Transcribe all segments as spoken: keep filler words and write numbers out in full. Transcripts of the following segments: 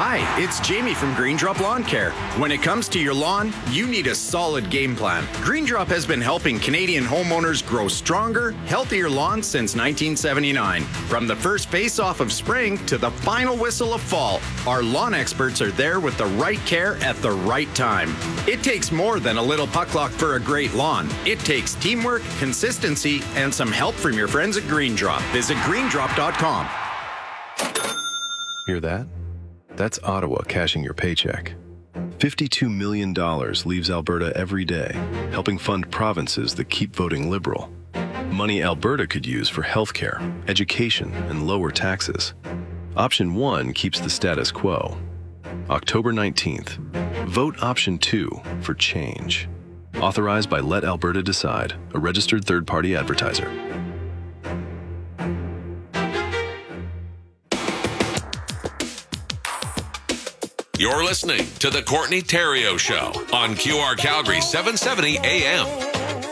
Hi, it's Jamie from Green Drop Lawn Care. When it comes to your lawn, you need a solid game plan. Green Drop has been helping Canadian homeowners grow stronger, healthier lawns since nineteen seventy-nine. From the first face-off of spring to the final whistle of fall, our lawn experts are there with the right care at the right time. It takes more than a little puck luck for a great lawn. It takes teamwork, consistency, and some help from your friends at Green Drop. Visit green drop dot com. Hear that? That's Ottawa cashing your paycheck. fifty-two million dollars leaves Alberta every day, helping fund provinces that keep voting Liberal. Money Alberta could use for healthcare, education, and lower taxes. Option one keeps the status quo. October nineteenth, vote Option two for change. Authorized by Let Alberta Decide, a registered third-party advertiser. You're listening to the Courtney Theriault Show on Q R Calgary seven seventy A M.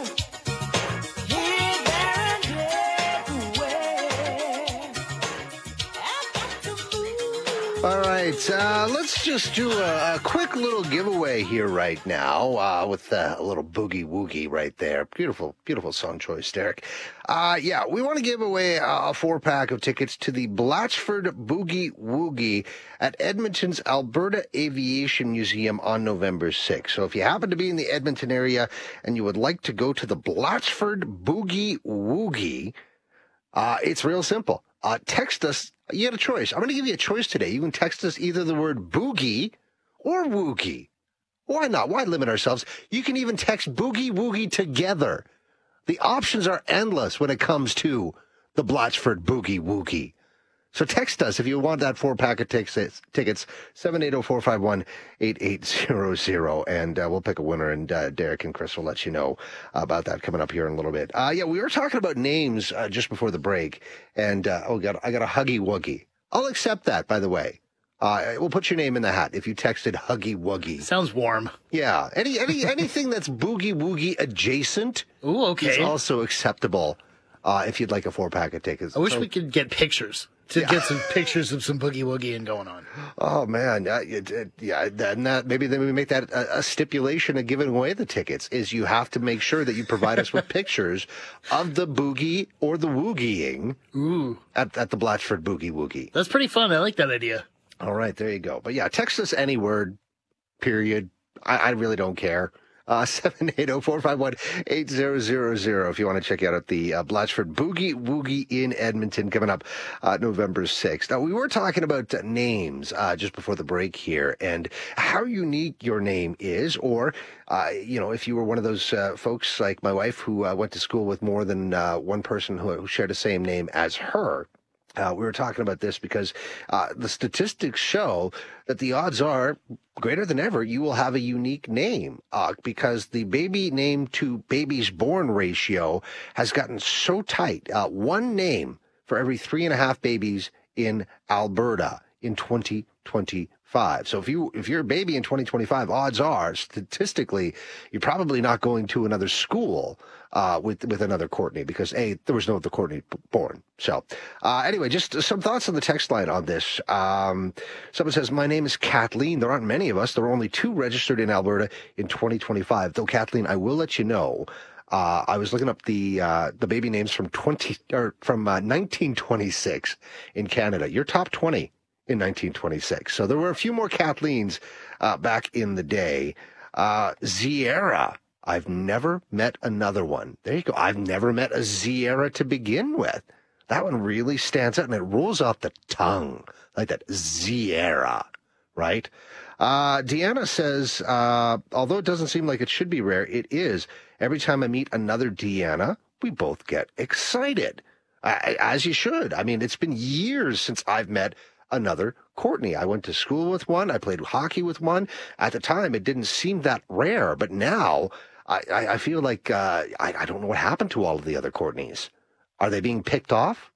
All right, uh, let's just do a, a quick little giveaway here right now uh, with uh, a little boogie woogie right there. Beautiful, beautiful song choice, Derek. Uh, yeah, we want to give away a, a four-pack of tickets to the Blatchford Boogie Woogie at Edmonton's Alberta Aviation Museum on November sixth. So if you happen to be in the Edmonton area and you would like to go to the Blatchford Boogie Woogie, uh, it's real simple. Uh, text us. You had a choice. I'm going to give you a choice today. You can text us either the word boogie or woogie. Why not? Why limit ourselves? You can even text boogie woogie together. The options are endless when it comes to the Blatchford Boogie Woogie. So text us if you want that four-pack of tickets, tickets seven eight zero, four five one, eight eight zero zero, and uh, we'll pick a winner, and uh, Derek and Chris will let you know about that coming up here in a little bit. Uh, yeah, we were talking about names uh, just before the break, and uh, oh, God, I got a Huggy Wuggy. I'll accept that, by the way. Uh, we'll put your name in the hat if you texted Huggy Wuggy. Sounds warm. Yeah, any any anything that's Boogie Woogie adjacent Ooh, okay. is also acceptable uh, if you'd like a four-pack of tickets. I wish so, we could get pictures. To Yeah. get some pictures of some boogie woogie and going on. Oh man, uh, it, it, yeah. Then that maybe then we make that a, a stipulation of giving away the tickets is you have to make sure that you provide us with pictures of the boogie or the woogieing Ooh, at at the Blatchford Boogie Woogie. that's pretty fun. I like that idea. All right, there you go. But yeah, text us any word, period. I, I really don't care. Uh, seven eight zero, four five one, eight zero zero zero if you want to check out at the uh, Blatchford Boogie Woogie in Edmonton coming up uh, November sixth. Now, we were talking about uh, names uh, just before the break here and how unique your name is, or, uh, you know, if you were one of those uh, folks like my wife who uh, went to school with more than uh, one person who, who shared the same name as her. Uh, we were talking about this because uh, the statistics show that the odds are greater than ever you will have a unique name uh, because the baby name to babies born ratio has gotten so tight. Uh, one name for every three and a half babies in Alberta in twenty twenty-five. So if you if you're a baby in twenty twenty-five, odds are statistically you're probably not going to another school uh, with with another Courtney because a there was no other Courtney born. So uh, anyway, just some thoughts on the text line on this. Um, someone says my name is Kathleen. There aren't many of us. There are only two registered in Alberta in twenty twenty-five. Though Kathleen, I will let you know. Uh, I was looking up the uh, the baby names from twenty or from uh, nineteen twenty-six in Canada. You're top twenty. In nineteen twenty-six. So there were a few more Kathleens uh, back in the day. Uh, Ziera. I've never met another one. There you go. I've never met a Ziera to begin with. That one really stands out and it rolls off the tongue like that. Ziera, right? Uh, Deanna says, uh, although it doesn't seem like it should be rare, it is. Every time I meet another Deanna, we both get excited. Uh, as you should. I mean, it's been years since I've met another Courtney. I went to school with one. I played hockey with one. At the time, it didn't seem that rare, but now I, I, I feel like uh, I, I don't know what happened to all of the other Courtneys. Are they being picked off?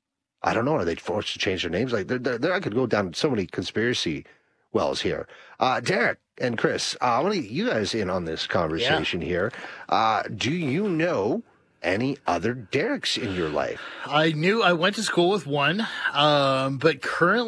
I don't know. Are they forced to change their names? Like, they're, they're, they're, I could go down so many conspiracy wells here. Uh, Derek and Chris, uh, I want to get you guys in on this conversation yeah. here. Uh, do you know any other Dereks in your life? I knew I went to school with one, um, but currently